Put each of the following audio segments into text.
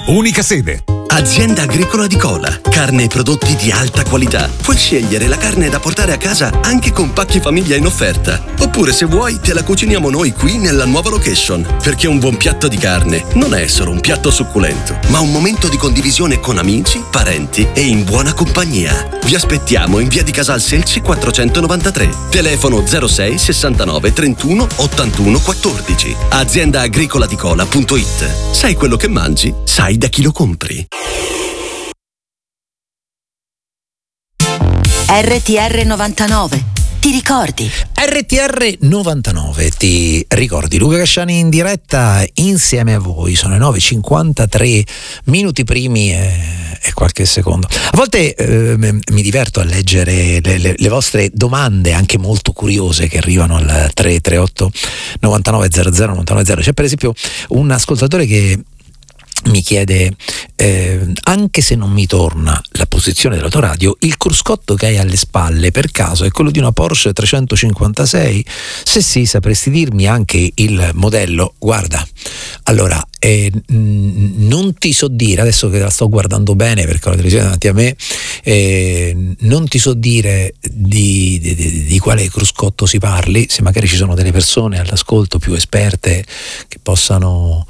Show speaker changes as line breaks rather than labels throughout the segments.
Unica sede.
Azienda Agricola di Cola. Carne e prodotti di alta qualità. Puoi scegliere la carne da portare a casa anche con pacchi famiglia in offerta. Oppure, se vuoi, te la cuciniamo noi qui nella nuova location. Perché un buon piatto di carne non è solo un piatto succulento, ma un momento di condivisione con amici, parenti e in buona compagnia. Vi aspettiamo in via di Casal Selci 493. Telefono 06 69 31 81 14. AziendaagricolaDicola.it. Sai quello che mangi? Sai da chi lo compri.
RTR 99. Ti ricordi?
RTR 99, ti ricordi? Luca Casciani in diretta insieme a voi. Sono le 9:53 minuti primi e qualche secondo. A volte mi diverto a leggere le vostre domande, anche molto curiose, che arrivano al 338 99 00 990. C'è per esempio un ascoltatore che mi chiede, anche se non mi torna la posizione dell'autoradio, il cruscotto che hai alle spalle per caso è quello di una Porsche 356? Se sì, sapresti dirmi anche il modello? Guarda, allora, non ti so dire, adesso che la sto guardando bene perché ho la televisione davanti a me, non ti so dire di quale cruscotto si parli. Se magari ci sono delle persone all'ascolto più esperte che possano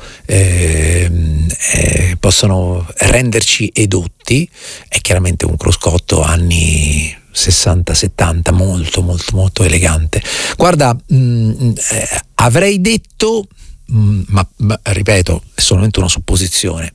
renderci edotti, è chiaramente un cruscotto anni 60-70, molto molto molto elegante. Guarda, avrei detto, ma ripeto, è solamente una supposizione,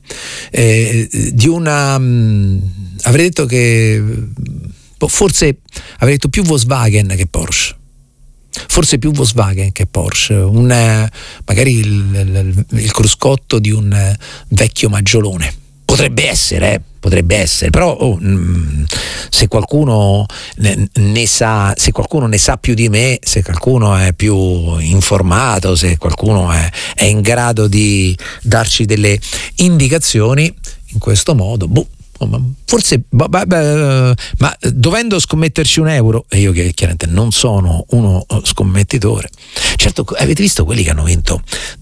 avrei detto che forse avrei detto più Volkswagen che Porsche. Forse più Volkswagen che Porsche, magari il cruscotto di un vecchio maggiolone. Potrebbe essere, però se qualcuno ne sa più di me, se qualcuno è più informato, se qualcuno è in grado di darci delle indicazioni in questo modo, forse, ma dovendo scommetterci €1, e io che chiaramente non sono uno scommettitore. Certo, avete visto quelli che hanno vinto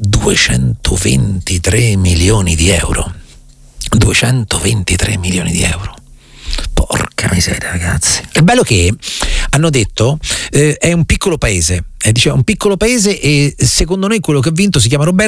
223 milioni di euro? 223 milioni di euro. Porca miseria, ragazzi. È bello che hanno detto è un piccolo paese, diceva un piccolo paese, e secondo noi quello che ha vinto si chiama Roberto